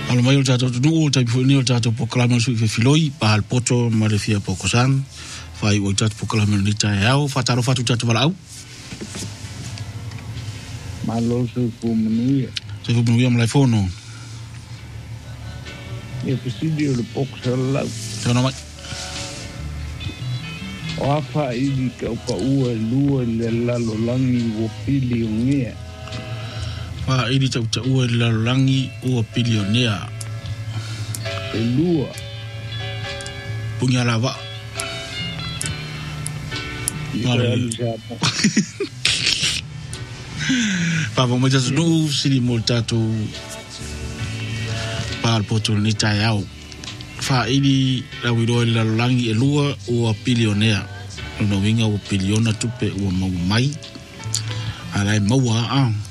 Alo mai o tato tu tai fo ni o tato proclama su filoi pa al poto marefia pokosan fai o tato proclama ni tai au fataro fatu tato valau malo su fumnuia se fu buia mai fono e presidio le pokosan la sono mai o afa i ka pa ua lua le lalo langi o pili ungia fa idi tau ua le langi o pilionea e lua punya lava pa vo mai tato no sili mo tato pa al poto ni tai au fa idi la wiro le langi e lua o pilionea no winga o piliona tupe o mau mai ala maua